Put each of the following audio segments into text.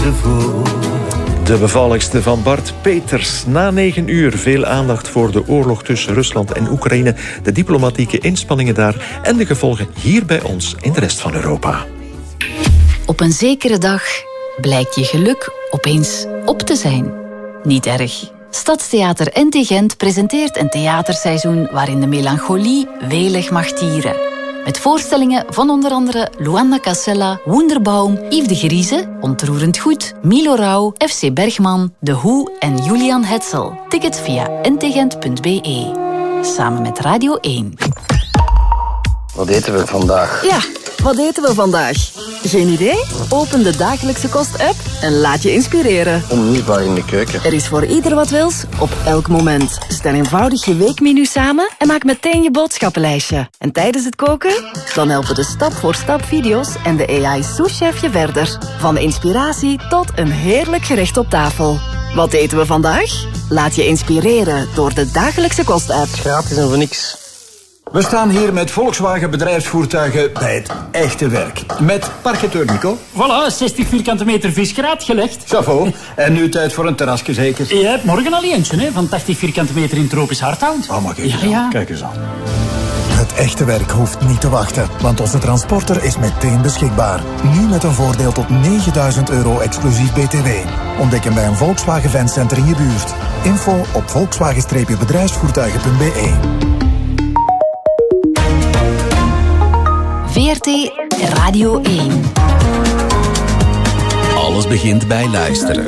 ervoor. De bevalligste van Bart Peters. Na 9 uur veel aandacht voor de oorlog tussen Rusland en Oekraïne, de diplomatieke inspanningen daar en de gevolgen hier bij ons in de rest van Europa. Op een zekere dag blijkt je geluk opeens op te zijn. Niet erg. Stadstheater NT Gent presenteert een theaterseizoen waarin de melancholie welig mag tieren. Met voorstellingen van onder andere Luanda Casella, Wunderbaum, Yves de Grieze, Ontroerend Goed, Milo Rauw, FC Bergman, De Hoe en Julian Hetzel. Tickets via ntgent.be. Samen met Radio 1. Wat eten we vandaag? Ja, wat eten we vandaag? Geen idee? Open de Dagelijkse Kost-app en laat je inspireren. Onmisbaar in de keuken. Er is voor ieder wat wils, op elk moment. Stel eenvoudig je weekmenu samen en maak meteen je boodschappenlijstje. En tijdens het koken? Dan helpen de stap-voor-stap video's en de AI-souschef je verder. Van inspiratie tot een heerlijk gerecht op tafel. Wat eten we vandaag? Laat je inspireren door de Dagelijkse Kost-app. Gratis en voor niks. We staan hier met Volkswagen bedrijfsvoertuigen bij het echte werk. Met parketeur Nico. Voilà, 60 vierkante meter visgraat gelegd. Chapeau. En nu tijd voor een terrasje zeker? Je hebt morgen al eentje, hè, van 80 vierkante meter in tropisch Hardhout. Oh, maar kijk eens aan. Ja. Kijk eens aan. Het echte werk hoeft niet te wachten, want onze transporter is meteen beschikbaar. Nu met een voordeel tot €9.000 exclusief BTW. Ontdek hem bij een Volkswagen Fancenter in je buurt. Info op volkswagen-bedrijfsvoertuigen.be. VRT Radio 1. Alles begint bij luisteren.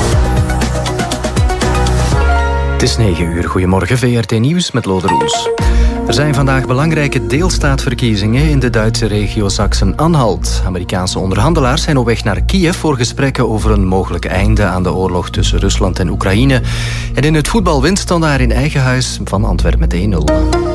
Het is 9 uur. Goedemorgen, VRT Nieuws met Lode Roels. Er zijn vandaag belangrijke deelstaatverkiezingen in de Duitse regio Sachsen-Anhalt. Amerikaanse onderhandelaars zijn op weg naar Kiev voor gesprekken over een mogelijk einde aan de oorlog tussen Rusland en Oekraïne. En in het voetbal wint Standaard in eigen huis van Antwerpen met 1-0.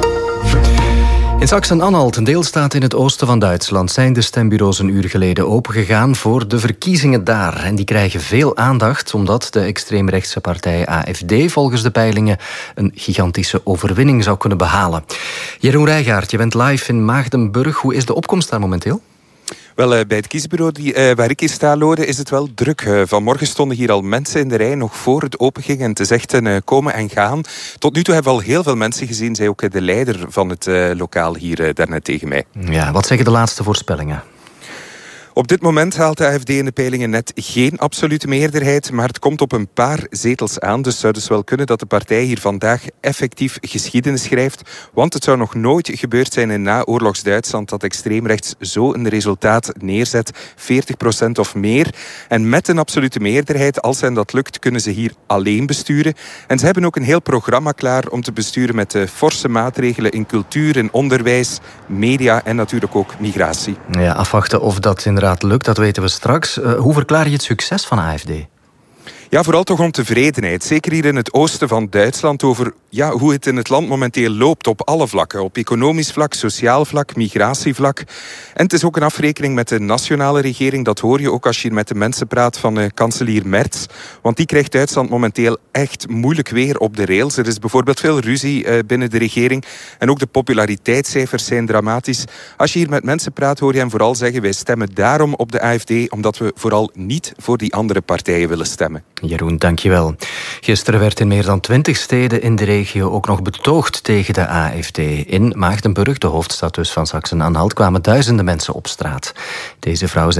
In Sachsen-Anhalt, een deelstaat in het oosten van Duitsland, zijn de stembureaus een uur geleden opengegaan voor de verkiezingen daar. En die krijgen veel aandacht omdat de extreemrechtse partij AfD volgens de peilingen een gigantische overwinning zou kunnen behalen. Jeroen Rijgaard, je bent live in Maagdenburg. Hoe is de opkomst daar momenteel? Wel, bij het kiesbureau waar ik hier sta, Lode, is het wel druk. Vanmorgen stonden hier al mensen in de rij, nog voor het openging. En het is echt een komen en gaan. Tot nu toe hebben we al heel veel mensen gezien. Zei ook de leider van het lokaal hier daarnet tegen mij. Ja, wat zeggen de laatste voorspellingen? Op dit moment haalt de AfD in de peilingen net geen absolute meerderheid, maar het komt op een paar zetels aan. Dus het zou dus wel kunnen dat de partij hier vandaag effectief geschiedenis schrijft. Want het zou nog nooit gebeurd zijn in naoorlogs Duitsland dat extreemrechts zo een resultaat neerzet. 40% of meer. En met een absolute meerderheid, als hen dat lukt, kunnen ze hier alleen besturen. En ze hebben ook een heel programma klaar om te besturen met forse maatregelen in cultuur, in onderwijs, media en natuurlijk ook migratie. Ja, afwachten of dat inderdaad lukt, dat weten we straks. Hoe verklaar je het succes van AfD? Ja, vooral toch om tevredenheid. Zeker hier in het oosten van Duitsland over hoe het in het land momenteel loopt op alle vlakken. Op economisch vlak, sociaal vlak, migratievlak. En het is ook een afrekening met de nationale regering. Dat hoor je ook als je hier met de mensen praat van kanselier Merz. Want die krijgt Duitsland momenteel echt moeilijk weer op de rails. Er is bijvoorbeeld veel ruzie binnen de regering. En ook de populariteitscijfers zijn dramatisch. Als je hier met mensen praat, hoor je hen vooral zeggen: wij stemmen daarom op de AfD, omdat we vooral niet voor die andere partijen willen stemmen. Jeroen, dankjewel. Gisteren werd in meer dan 20 steden in de regio ook nog betoogd tegen de AfD. In Maagdenburg, de hoofdstad dus van Sachsen-Anhalt, kwamen duizenden mensen op straat. Deze vrouw